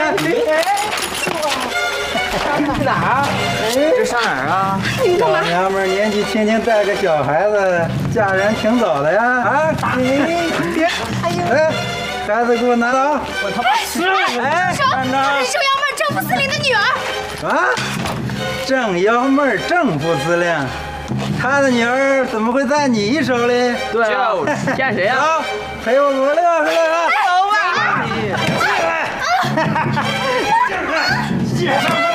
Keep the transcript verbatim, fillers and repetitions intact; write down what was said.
去哪儿啊？这上哪儿啊？ 老娘们儿年纪轻轻带个小孩子，嫁人挺早的呀！啊，你别，哎，孩子给我拿走！我他妈是！哎， 说，她是正幺妹正副司令的女儿。 啊，正幺妹正副司令，他的女儿怎么会在你手里？ 对啊，骗谁呀？ 走，陪我左六出来啊！ 走吧。 进来，进来，介绍。